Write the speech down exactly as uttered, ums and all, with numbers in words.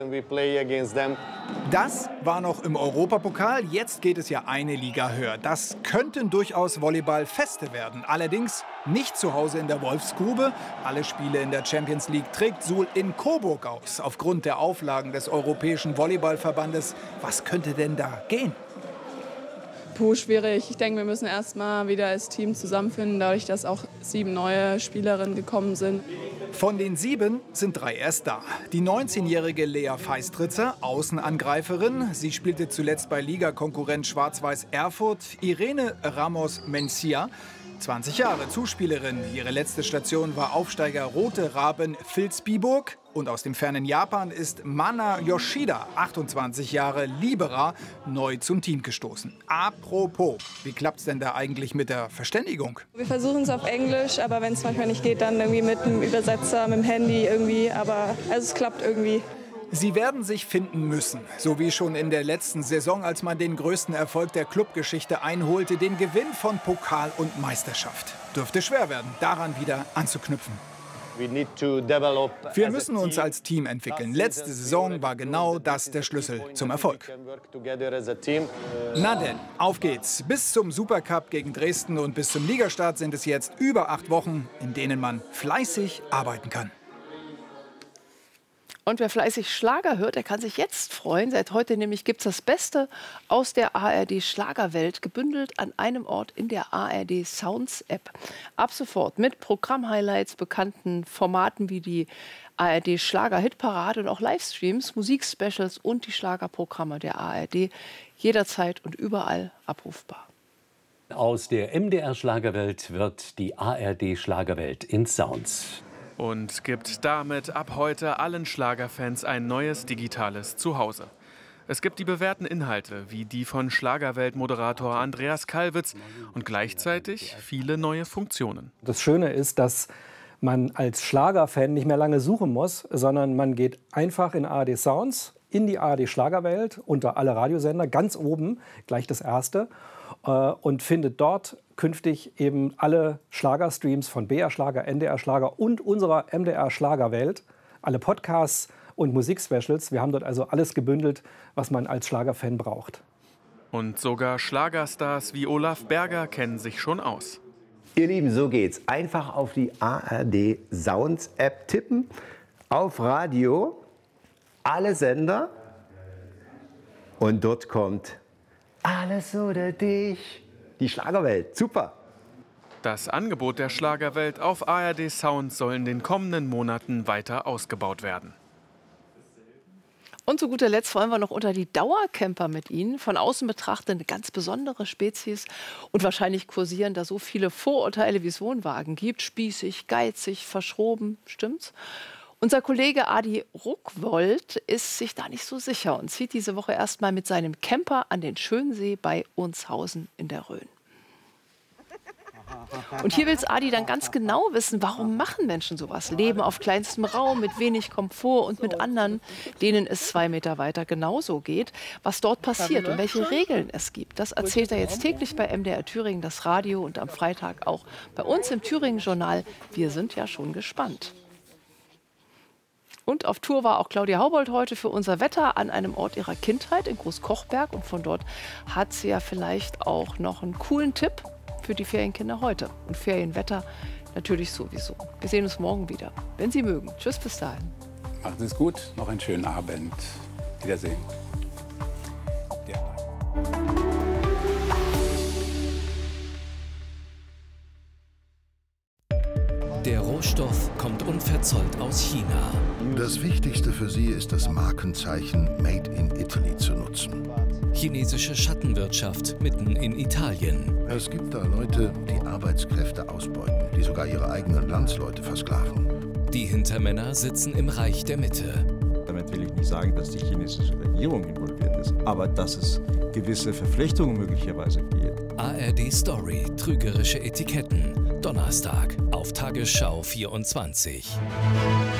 Das war noch im Europapokal, jetzt geht es ja eine Liga höher. Das könnten durchaus Volleyballfeste werden. Allerdings nicht zu Hause in der Wolfsgrube. Alle Spiele in der Champions League trägt Suhl in Coburg aus. Aufgrund der Auflagen des Europäischen Volleyballverbandes. Was könnte denn da gehen? Puh, schwierig. Ich denke, wir müssen erst mal wieder als Team zusammenfinden, dadurch, dass auch sieben neue Spielerinnen gekommen sind. Von den sieben sind drei erst da. Die neunzehnjährige Lea Feistritzer, Außenangreiferin. Sie spielte zuletzt bei Ligakonkurrent Schwarz-Weiß Erfurt. Irene Ramos-Mencia, zwanzig Jahre, Zuspielerin. Ihre letzte Station war Aufsteiger Rote Raben Vilsbiburg. Und aus dem fernen Japan ist Mana Yoshida, achtundzwanzig Jahre, Libera, neu zum Team gestoßen. Apropos, wie klappt's denn da eigentlich mit der Verständigung? Wir versuchen es auf Englisch, aber wenn es manchmal nicht geht, dann irgendwie mit einem Übersetzer, mit dem Handy irgendwie. Aber also es klappt irgendwie. Sie werden sich finden müssen, so wie schon in der letzten Saison, als man den größten Erfolg der Clubgeschichte einholte, den Gewinn von Pokal und Meisterschaft. Dürfte schwer werden, daran wieder anzuknüpfen. Wir müssen uns als Team entwickeln. Letzte Saison war genau das der Schlüssel zum Erfolg. Na denn, auf geht's. Bis zum Supercup gegen Dresden und bis zum Ligastart sind es jetzt über acht Wochen, in denen man fleißig arbeiten kann. Und wer fleißig Schlager hört, der kann sich jetzt freuen. Seit heute nämlich gibt es das Beste aus der A R D-Schlagerwelt, gebündelt an einem Ort in der A R D-Sounds-App. Ab sofort mit Programmhighlights, bekannten Formaten wie die A R D-Schlager-Hitparade und auch Livestreams, Musikspecials und die Schlagerprogramme der A R D. Jederzeit und überall abrufbar. Aus der M D R-Schlagerwelt wird die A R D-Schlagerwelt in Sounds. Und gibt damit ab heute allen Schlagerfans ein neues digitales Zuhause. Es gibt die bewährten Inhalte, wie die von Schlagerwelt-Moderator Andreas Kalwitz und gleichzeitig viele neue Funktionen. Das Schöne ist, dass man als Schlagerfan nicht mehr lange suchen muss, sondern man geht einfach in A R D Sounds, in die A R D-Schlagerwelt, unter alle Radiosender, ganz oben, gleich das erste, und findet dort künftig eben alle Schlagerstreams von B R Schlager, N D R Schlager und unserer M D R Schlagerwelt, alle Podcasts und Musikspecials. Wir haben dort also alles gebündelt, was man als Schlagerfan braucht. Und sogar Schlagerstars wie Olaf Berger kennen sich schon aus. Ihr Lieben, so geht's. Einfach auf die A R D Sounds App tippen, auf Radio, alle Sender und dort kommt Alles oder dich. Die Schlagerwelt, super. Das Angebot der Schlagerwelt auf A R D Sounds soll in den kommenden Monaten weiter ausgebaut werden. Und zu guter Letzt wollen wir noch unter die Dauercamper mit Ihnen. Von außen betrachtet eine ganz besondere Spezies. Und wahrscheinlich kursieren da so viele Vorurteile, wie es Wohnwagen gibt. Spießig, geizig, verschroben, stimmt's? Unser Kollege Adi Ruckwold ist sich da nicht so sicher und zieht diese Woche erst mal mit seinem Camper an den Schönsee bei Unshausen in der Rhön. Und hier will Adi dann ganz genau wissen, warum machen Menschen sowas? Leben auf kleinstem Raum, mit wenig Komfort und mit anderen, denen es zwei Meter weiter genauso geht. Was dort passiert und welche Regeln es gibt, das erzählt er jetzt täglich bei M D R Thüringen, das Radio, und am Freitag auch bei uns im Thüringen-Journal. Wir sind ja schon gespannt. Und auf Tour war auch Claudia Haubold heute für unser Wetter an einem Ort ihrer Kindheit in Großkochberg. Und von dort hat sie ja vielleicht auch noch einen coolen Tipp für die Ferienkinder heute. Und Ferienwetter natürlich sowieso. Wir sehen uns morgen wieder, wenn Sie mögen. Tschüss, bis dahin. Machen Sie es gut, noch einen schönen Abend. Wiedersehen. Ja. Der Rohstoff kommt unverzollt aus China. Das Wichtigste für sie ist das Markenzeichen Made in Italy zu nutzen. Chinesische Schattenwirtschaft mitten in Italien. Es gibt da Leute, die Arbeitskräfte ausbeuten, die sogar ihre eigenen Landsleute versklaven. Die Hintermänner sitzen im Reich der Mitte. Damit will ich nicht sagen, dass die chinesische Regierung involviert ist, aber dass es gewisse Verflechtungen möglicherweise gibt. A R D Story, trügerische Etiketten. Donnerstag auf Tagesschau vierundzwanzig.